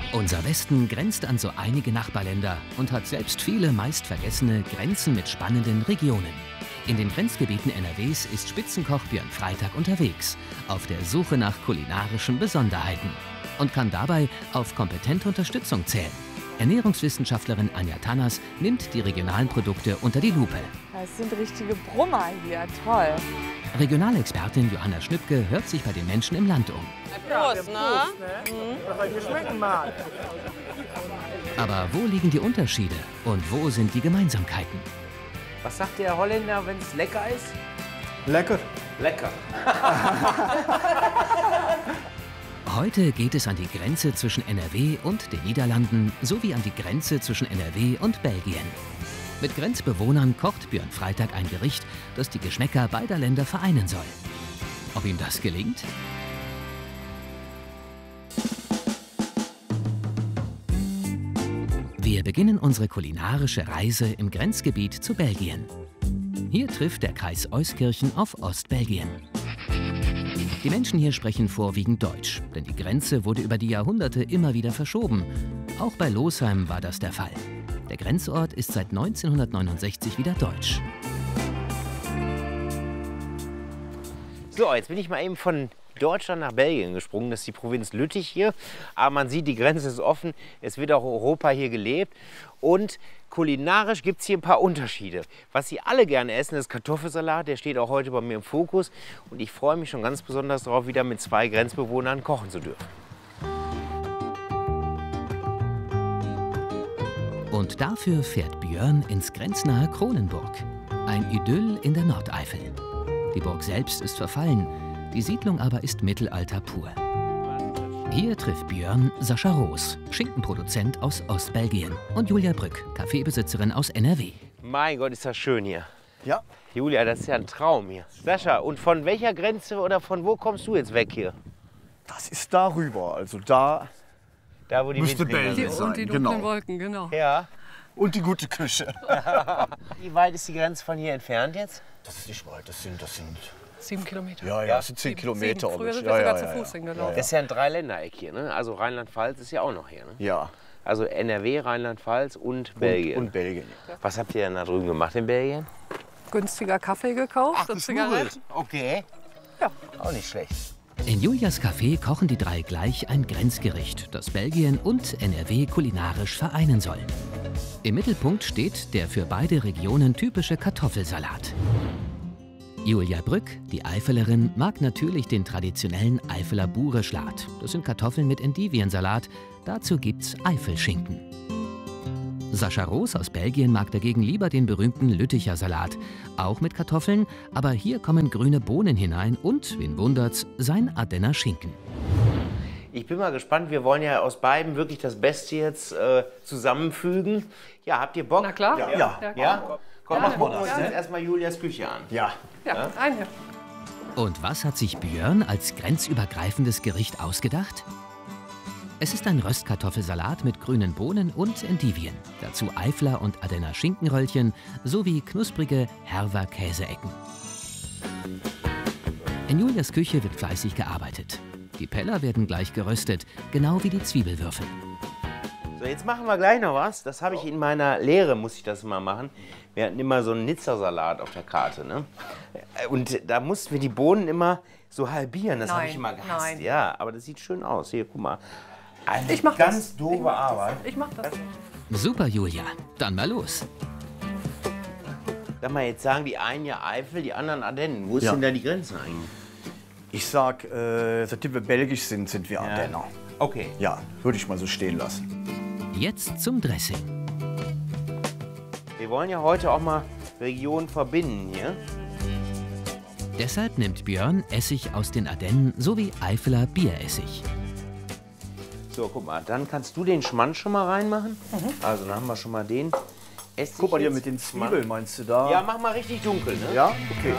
Unser Westen grenzt an so einige Nachbarländer und hat selbst viele meist vergessene Grenzen mit spannenden Regionen. In den Grenzgebieten NRWs ist Spitzenkoch Björn Freitag unterwegs, auf der Suche nach kulinarischen Besonderheiten und kann dabei auf kompetente Unterstützung zählen. Ernährungswissenschaftlerin Anja Tanners nimmt die regionalen Produkte unter die Lupe. Das sind richtige Brummer hier, toll. Regionalexpertin Johanna Schnüppke hört sich bei den Menschen im Land um. Prost, ne? Was euch schmecken mag. Aber wo liegen die Unterschiede und wo sind die Gemeinsamkeiten? Was sagt der Holländer, wenn es lecker ist? Lecker. Lecker. Heute geht es an die Grenze zwischen NRW und den Niederlanden sowie an die Grenze zwischen NRW und Belgien. Mit Grenzbewohnern kocht Björn Freitag ein Gericht, das die Geschmäcker beider Länder vereinen soll. Ob ihm das gelingt? Wir beginnen unsere kulinarische Reise im Grenzgebiet zu Belgien. Hier trifft der Kreis Euskirchen auf Ostbelgien. Die Menschen hier sprechen vorwiegend Deutsch, denn die Grenze wurde über die Jahrhunderte immer wieder verschoben. Auch bei Losheim war das der Fall. Der Grenzort ist seit 1969 wieder deutsch. So, jetzt bin ich mal eben von Deutschland nach Belgien gesprungen. Das ist die Provinz Lüttich hier. Aber man sieht, die Grenze ist offen. Es wird auch Europa hier gelebt. Und kulinarisch gibt es hier ein paar Unterschiede. Was Sie alle gerne essen, ist Kartoffelsalat. Der steht auch heute bei mir im Fokus. Und ich freue mich schon ganz besonders darauf, wieder mit 2 Grenzbewohnern kochen zu dürfen. Und dafür fährt Björn ins grenznahe Kronenburg. Ein Idyll in der Nordeifel. Die Burg selbst ist verfallen, die Siedlung aber ist Mittelalter pur. Hier trifft Björn Sascha Roos, Schinkenproduzent aus Ostbelgien, und Julia Brück, Kaffeebesitzerin aus NRW. Mein Gott, ist das schön hier. Ja. Julia, das ist ja ein Traum hier. Sascha, und von welcher Grenze oder von wo kommst du jetzt weg hier? Das ist darüber, also da Da, wo die müsste Windräder Belgien sind. sein. Und die dunklen Genau. Wolken, genau. Ja. Und die gute Küche. Wie weit ist die Grenze von hier entfernt jetzt? Das ist nicht weit, das sind 7 Kilometer. ja, das sind 10 Kilometer. Früher sind ja, wir ja, sogar ja, zu Fuß ja. hingelaufen. Das ist ja ein Dreiländereck hier, ne? Also Rheinland-Pfalz ist ja auch noch hier, ne? Ja, Also NRW, Rheinland-Pfalz und Belgien. und Belgien. Was habt ihr denn da drüben gemacht in Belgien? Günstiger Kaffee gekauft und Zigaretten. Okay. Ja. Auch nicht schlecht. In Julias Café kochen die drei gleich ein Grenzgericht, das Belgien und NRW kulinarisch vereinen soll. Im Mittelpunkt steht der für beide Regionen typische Kartoffelsalat. Julia Brück, die Eifelerin, mag natürlich den traditionellen Eifeler Bureschlat. Das sind Kartoffeln mit Endiviensalat. Dazu gibt's Eifelschinken. Sascha Roos aus Belgien mag dagegen lieber den berühmten Lütticher Salat. Auch mit Kartoffeln, aber hier kommen grüne Bohnen hinein und, wen wundert's, sein Ardenner Schinken. Ich bin mal gespannt. Wir wollen ja aus beiden wirklich das Beste jetzt zusammenfügen. Ja, habt ihr Bock? Na klar. Ja. Ja? Komm, Gerne. machen wir uns Gerne. jetzt erstmal Julias Küche an. Ja. Ja, ein hier. Und was hat sich Björn als grenzübergreifendes Gericht ausgedacht? Es ist ein Röstkartoffelsalat mit grünen Bohnen und Endivien. Dazu Eifler und Ardenner Schinkenröllchen sowie knusprige Herwer Käseecken. In Julias Küche wird fleißig gearbeitet. Die Peller werden gleich geröstet, genau wie die Zwiebelwürfel. So, jetzt machen wir gleich noch was. Das habe ich in meiner Lehre, muss ich das mal machen. Wir hatten immer so einen Nizza-Salat auf der Karte, ne? Und da mussten wir die Bohnen immer so halbieren. Das habe ich immer gehasst. nein. Ja, aber das sieht schön aus. Hier, guck mal. Eine Ich mach ganz das. doofe Arbeit. Ich mach das. Super, Julia. Dann mal los. Sag mal, jetzt sagen die einen ja Eifel, die anderen Ardennen. Wo ist Ja. denn da die Grenze eigentlich? Ich sag, seitdem wir belgisch sind, sind wir Ardenner. Okay. Ja, würde ich mal so stehen lassen. Jetzt zum Dressing. Wir wollen ja heute auch mal Regionen verbinden hier. Deshalb nimmt Björn Essig aus den Ardennen sowie Eifeler Bieressig. So, guck mal, dann kannst du den Schmand schon mal reinmachen. Also, dann haben wir schon mal den Essig. Guck mal hier jetzt. mit den Zwiebeln, meinst du da? Ja, mach mal richtig dunkel, ne? Ja? Okay.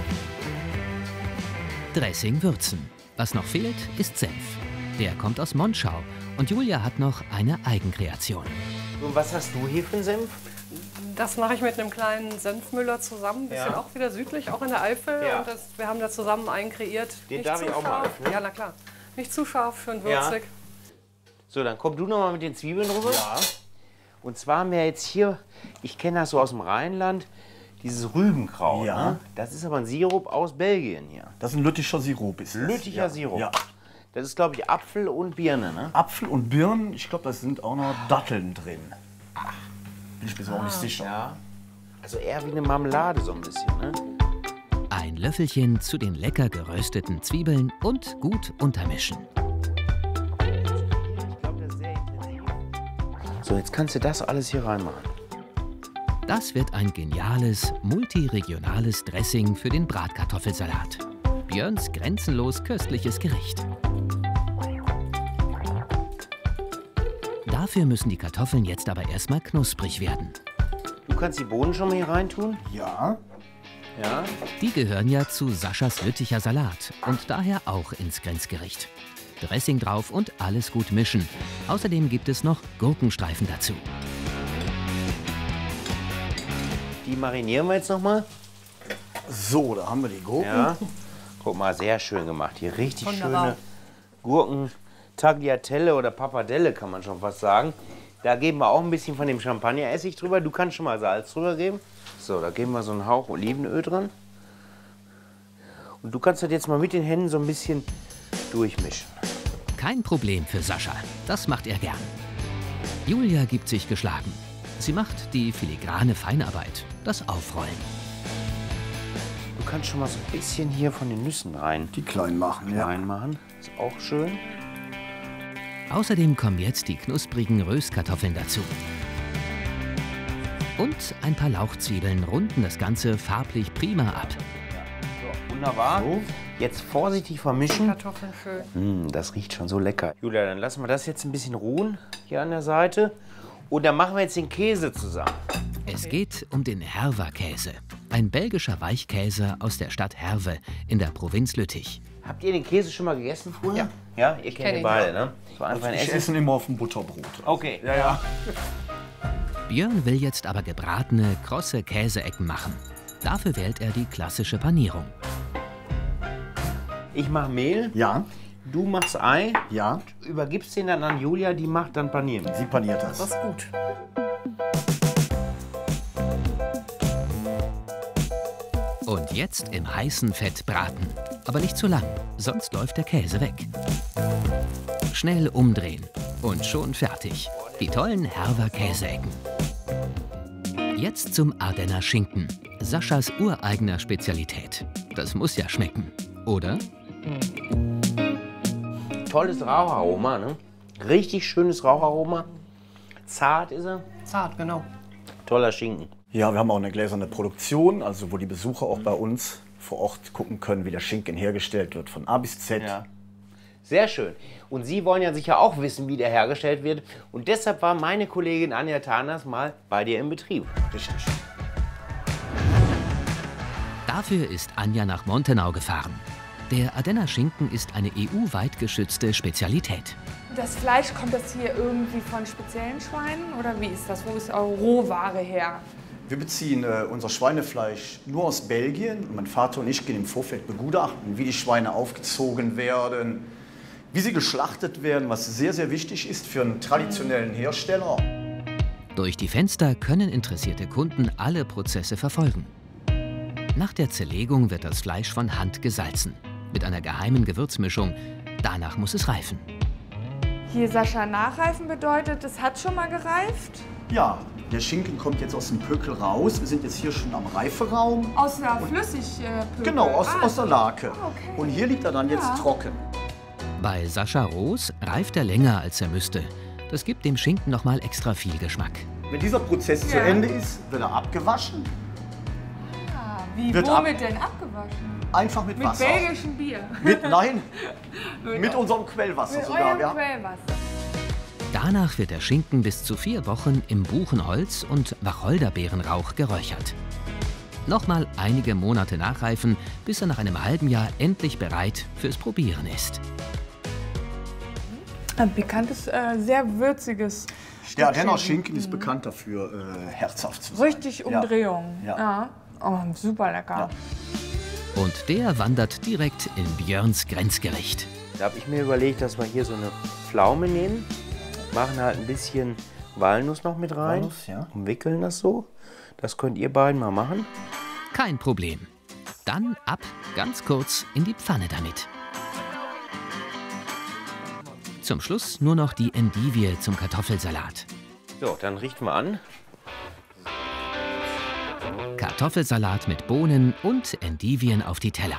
Dressing würzen. Was noch fehlt, ist Senf. Der kommt aus Monschau und Julia hat noch eine Eigenkreation. So, und was hast du hier für einen Senf? Das mache ich mit einem kleinen Senfmüller zusammen. Ein bisschen Ja. auch wieder südlich, auch in der Eifel. Ja. Und wir haben da zusammen einen kreiert. Den Nicht darf zu ich auch mal scharf. öffnen? Ja, na klar. Nicht zu scharf, schön Ja. würzig. So, dann komm du noch mal mit den Zwiebeln rüber. Ja. Und zwar haben wir jetzt hier, ich kenne das so aus dem Rheinland, dieses Rübenkraut. Ja. Ne? Das ist aber ein Sirup aus Belgien hier. Das ist ein Lüttischer Sirup. Ist das. Lütticher Ja. Sirup. Ja. Das ist, glaube ich, Apfel und Birne, ne? Apfel und Birnen, ich glaube, da sind auch noch Datteln drin. Bin ich mir so auch nicht sicher. Ja. Also eher wie eine Marmelade so ein bisschen, ne? Ein Löffelchen zu den lecker gerösteten Zwiebeln und gut untermischen. Ich glaube, das ist sehr intensiv. So, jetzt kannst du das alles hier reinmachen. Das wird ein geniales, multiregionales Dressing für den Bratkartoffelsalat. Björns grenzenlos köstliches Gericht. Dafür müssen die Kartoffeln jetzt aber erstmal knusprig werden. Du kannst die Bohnen schon mal hier reintun. Ja. Ja. Die gehören ja zu Saschas Lütticher Salat und daher auch ins Grenzgericht. Dressing drauf und alles gut mischen. Außerdem gibt es noch Gurkenstreifen dazu. Die marinieren wir jetzt noch mal. So, da haben wir die Gurken. Ja. Guck mal, sehr schön gemacht. Hier richtig Wunderbar. schöne Gurken, Tagliatelle oder Pappardelle kann man schon fast sagen. Da geben wir auch ein bisschen von dem Champagneressig drüber. Du kannst schon mal Salz drüber geben. So, da geben wir so einen Hauch Olivenöl dran. Und du kannst das jetzt mal mit den Händen so ein bisschen durchmischen. Kein Problem für Sascha. Das macht er gern. Julia gibt sich geschlagen. Sie macht die filigrane Feinarbeit, das Aufrollen. Du kannst schon mal so ein bisschen hier von den Nüssen Die klein machen, ja. reinmachen. Ist auch schön. Außerdem kommen jetzt die knusprigen Röstkartoffeln dazu. Und ein paar Lauchzwiebeln runden das Ganze farblich prima ab. So, wunderbar. So. Jetzt vorsichtig vermischen. Kartoffeln schön. Das riecht schon so lecker. Julia, dann lassen wir das jetzt ein bisschen ruhen hier an der Seite. Und dann machen wir jetzt den Käse zusammen. Es geht um den Herwa-Käse. Ein belgischer Weichkäse aus der Stadt Herve in der Provinz Lüttich. Habt ihr den Käse schon mal gegessen früher? Ja. Ja, ihr kennt kenn ihn ihn. beide, ne? So einfach ein Ich Essen. esse immer auf dem Butterbrot. Okay. Ja, ja. Björn will jetzt aber gebratene, krosse Käseecken machen. Dafür wählt er die klassische Panierung. Ich mache Mehl, Ja, du machst Ei, ja. übergibst den dann an Julia, die macht dann Panieren. Sie paniert das. Das ist gut. Und jetzt im heißen Fett braten. Aber nicht zu lang, sonst läuft der Käse weg. Schnell umdrehen und schon fertig. Die tollen Herwer Käseecken. Jetzt zum Ardenner Schinken. Saschas ureigener Spezialität. Das muss ja schmecken, oder? Tolles Raucharoma, ne? Richtig schönes Raucharoma. Zart ist er. Zart, genau. Toller Schinken. Ja, wir haben auch eine gläserne Produktion, also wo die Besucher auch bei uns vor Ort gucken können, wie der Schinken hergestellt wird, von A bis Z. Ja. Sehr schön. Und Sie wollen ja sicher auch wissen, wie der hergestellt wird. Und deshalb war meine Kollegin Anja Tarnas mal bei dir im Betrieb. Richtig. Dafür ist Anja nach Montenau gefahren. Der Ardenner Schinken ist eine EU-weit geschützte Spezialität. Das Fleisch, kommt das hier irgendwie von speziellen Schweinen oder wie ist das? Wo ist eure Rohware her? Wir beziehen unser Schweinefleisch nur aus Belgien. Und mein Vater und ich gehen im Vorfeld begutachten, wie die Schweine aufgezogen werden, wie sie geschlachtet werden, was sehr, sehr wichtig ist für einen traditionellen Hersteller. Durch die Fenster können interessierte Kunden alle Prozesse verfolgen. Nach der Zerlegung wird das Fleisch von Hand gesalzen. Mit einer geheimen Gewürzmischung. Danach muss es reifen. Hier Sascha nachreifen bedeutet, es hat schon mal gereift? Ja, der Schinken kommt jetzt aus dem Pökel raus. Wir sind jetzt hier schon am Reiferaum. Aus der Flüssigpökel? Genau, aus der Lake. okay. Und hier liegt er dann jetzt Ja. trocken. Bei Sascha Roos reift er länger, als er müsste. Das gibt dem Schinken noch mal extra viel Geschmack. Wenn dieser Prozess zu Ja. Ende ist, wird er abgewaschen. Wie, Wird womit denn abgewaschen? Einfach mit Mit Wasser. belgischem Bier. Nein, mit unserem Quellwasser Mit sogar. eurem Ja. Quellwasser. Danach wird der Schinken bis zu 4 Wochen im Buchenholz und Wacholderbeerenrauch geräuchert. Nochmal einige Monate nachreifen, bis er nach einem halben Jahr endlich bereit fürs Probieren ist. Ein pikantes, sehr würziges Der Stück Ardenner Schinken ist bekannt dafür, herzhaft zu sein. Richtig Umdrehung. Ja. Oh, super lecker. Ja. Und der wandert direkt in Björns Grenzgericht. Da habe ich mir überlegt, dass wir hier so eine Pflaume nehmen. machen halt ein bisschen Walnuss noch mit rein. Walnuss, ja. Umwickeln das so. Das könnt ihr beiden mal machen. Kein Problem. Dann ab, ganz kurz, in die Pfanne damit. Zum Schluss nur noch die Endivie zum Kartoffelsalat. So, dann richten wir an. Kartoffelsalat mit Bohnen und Endivien auf die Teller.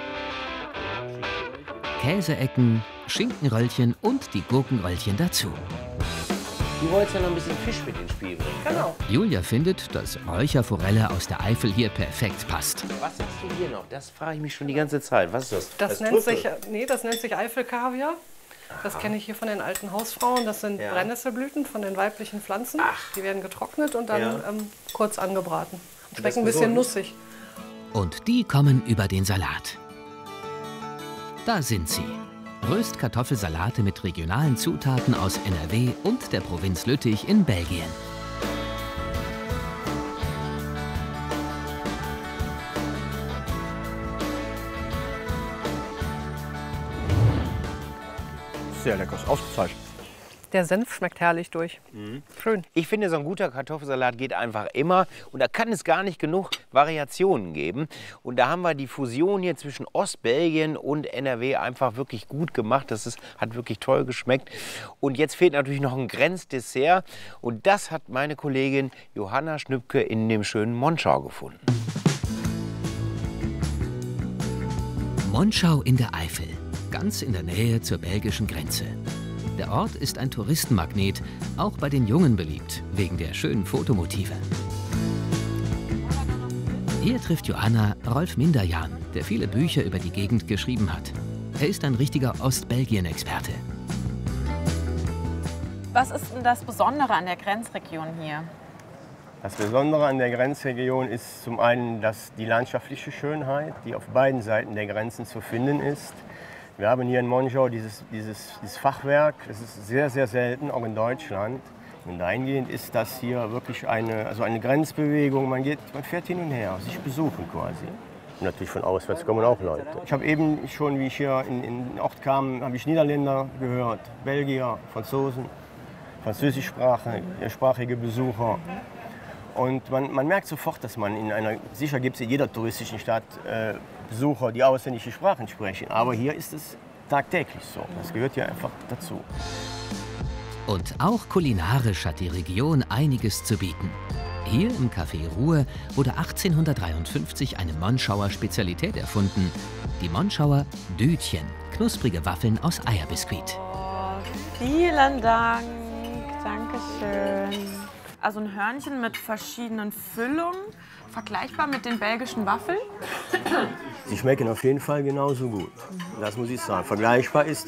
Käseecken, Schinkenröllchen und die Gurkenröllchen dazu. Du wolltest ja noch ein bisschen Fisch mit ins Spiel bringen. Genau. Julia findet, dass Räucherforelle aus der Eifel hier perfekt passt. Was hast du hier noch? Das frage ich mich schon die ganze Zeit. Was ist das? Das nennt sich Eifelkaviar. Das kenne ich hier von den alten Hausfrauen. Das sind Brennnesselblüten von den weiblichen Pflanzen. Die werden getrocknet und dann kurz angebraten. Und schmecken ein bisschen nussig. Und die kommen über den Salat. Da sind sie. Röstkartoffelsalate mit regionalen Zutaten aus NRW und der Provinz Lüttich in Belgien. Sehr lecker, ist ausgezeichnet. Der Senf schmeckt herrlich durch. Schön. Ich finde, so ein guter Kartoffelsalat geht einfach immer. Und da kann es gar nicht genug Variationen geben. Und da haben wir die Fusion hier zwischen Ostbelgien und NRW einfach wirklich gut gemacht. Hat wirklich toll geschmeckt. Und jetzt fehlt natürlich noch ein Grenzdessert. Und das hat meine Kollegin Johanna Schnüppke in dem schönen Monschau gefunden. Monschau in der Eifel, ganz in der Nähe zur belgischen Grenze. Der Ort ist ein Touristenmagnet, auch bei den Jungen beliebt, wegen der schönen Fotomotive. Hier trifft Johanna Rolf Minderjahn, der viele Bücher über die Gegend geschrieben hat. Er ist ein richtiger Ostbelgien-Experte. Was ist denn das Besondere an der Grenzregion hier? Das Besondere an der Grenzregion ist zum einen die landschaftliche Schönheit, die auf beiden Seiten der Grenzen zu finden ist. Wir haben hier in Monschau dieses Fachwerk, das ist sehr, sehr selten, auch in Deutschland. Und dahingehend ist das hier wirklich eine Grenzbewegung. Man fährt hin und her, sich besuchen quasi. Und natürlich von auswärts kommen auch Leute. Ich habe eben schon, wie ich hier in den Ort kam, habe ich Niederländer gehört, Belgier, Franzosen, französischsprachige Besucher. Und man merkt sofort, dass man sicher gibt es in jeder touristischen Stadt Besucher, die ausländische Sprachen sprechen. Aber hier ist es tagtäglich so. Das gehört hier einfach dazu. Und auch kulinarisch hat die Region einiges zu bieten. Hier im Café Ruhe wurde 1853 eine Monschauer Spezialität erfunden. Die Monschauer Dütchen, knusprige Waffeln aus Eierbiskuit. Oh, vielen Dank. Dankeschön. Also ein Hörnchen mit verschiedenen Füllungen, vergleichbar mit den belgischen Waffeln. Sie schmecken auf jeden Fall genauso gut. Das muss ich sagen. Vergleichbar ist